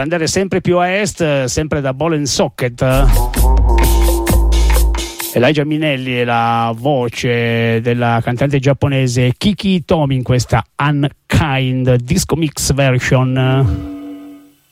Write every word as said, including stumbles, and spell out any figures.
andare sempre più a est, sempre da Ball and Socket. Elijah Minelli è la voce della cantante giapponese Kiki Tomi in questa Unkind Disco Mix version.